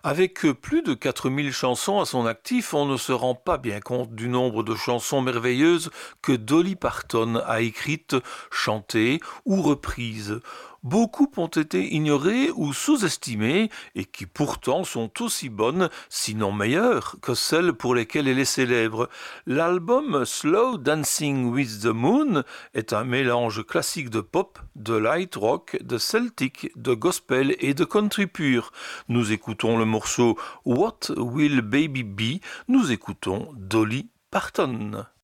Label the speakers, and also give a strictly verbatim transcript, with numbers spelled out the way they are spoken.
Speaker 1: Avec plus de quatre mille chansons à son actif, on ne se rend pas bien compte du nombre de chansons merveilleuses que Dolly Parton a écrites, chantées ou reprises. Beaucoup ont été ignorées ou sous-estimées et qui pourtant sont aussi bonnes, sinon meilleures, que celles pour lesquelles elle est célèbre. L'album Slow Dancing with the Moon est un mélange classique de pop, de light rock, de celtic, de gospel et de country pur. Nous écoutons le morceau What Will Baby Be? Nous écoutons Dolly Parton.